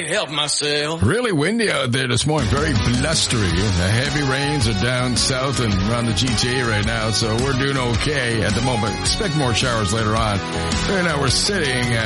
help myself. Really windy out there this morning. Very blustery. The heavy rains are down south and around the GTA right now, so we're doing okay at the moment. Expect more showers later on. Right now we're sitting